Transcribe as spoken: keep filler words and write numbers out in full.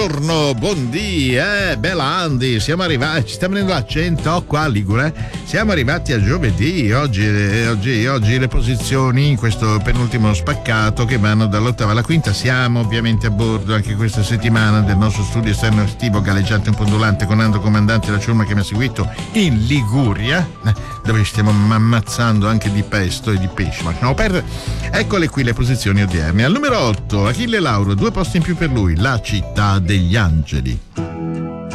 Buongiorno, buondì, eh, bella Andy, siamo arrivati, ci sta venendo l'accento qua a Ligure, siamo arrivati a giovedì, oggi, oggi, oggi le posizioni in questo penultimo spaccato che vanno dall'ottava alla quinta, siamo ovviamente a bordo anche questa settimana del nostro studio esterno estivo galleggiante un pondolante con Ando Comandante la ciurma che mi ha seguito in Liguria, dove stiamo ammazzando anche di pesto e di pesce, ma no, per... eccole qui le posizioni odierne. Al numero otto Achille Lauro, due posti in più per lui, La città degli angeli.